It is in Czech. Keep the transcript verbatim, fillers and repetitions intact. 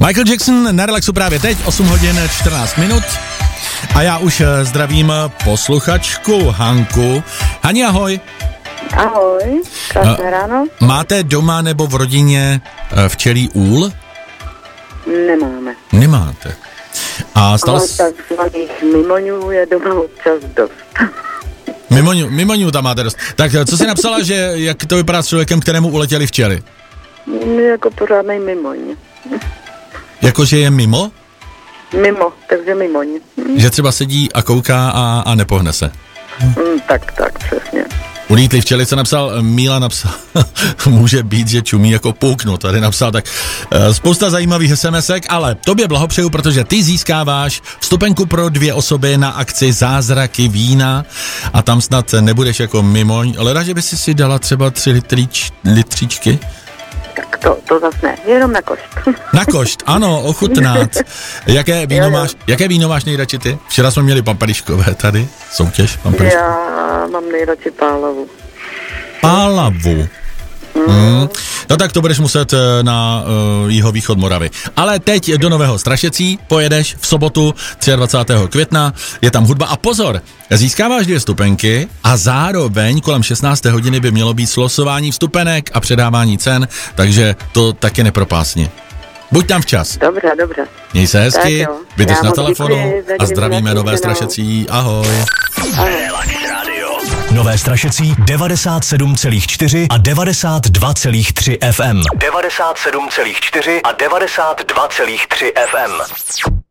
Michael Jackson na Relaxu právě teď, osm hodin čtrnáct minut. A já už zdravím posluchačku Hanku. Hani, ahoj. Ahoj, krásné ráno. Máte doma nebo v rodině včelí úl? Nemáme. Nemáte. A stalo Ale takzvaných mimoňů je doma občas dost. Mimoňů, mimoňů tam máte dost. Tak co jsi napsala, že jak to vypadá s člověkem, kterému uletěli včely? Jako pořádnej mimoň. Jakože je mimo? Mimo, takže mimoň. Že třeba sedí a kouká a, a nepohne se. Mm, tak, tak, přesně. Ulítli včely, co napsal Míla, napsal, může být, že čumí jako pouknu, tady napsal, tak uh, spousta zajímavých SMSek, ale tobě blahopřeju, protože ty získáváš vstupenku pro dvě osoby na akci Zázraky vína a tam snad nebudeš jako mimoň, leda, že by si si dala třeba tři litříč, litříčky? Tak to, to zase ne, jenom na košt. Na košt, ano, ochutnat. Jaké víno jo, jo. máš, jaké víno máš nejradši ty? Včera jsme měli pampeliškové tady, soutěž pampeliškové. Já mám nejradši pálavu. Pálavu. Mm. Hmm. No tak to budeš muset na uh, jihovýchod Moravy. Ale teď do Nového Strašecí pojedeš v sobotu dvacátého třetího května, je tam hudba a pozor, získáváš dvě vstupenky a zároveň kolem šestnácté hodiny by mělo být slosování vstupenek a předávání cen, takže to taky nepropásni. Buď tam včas. Dobře, dobře. Měj se hezky, bydeš na telefonu a zdravíme Nové Strašecí. Ahoj. Ahoj. Nové Strašecí devadesát sedm celá čtyři a devadesát dva celá tři F M. devadesát sedm celá čtyři a devadesát dva celá tři F M.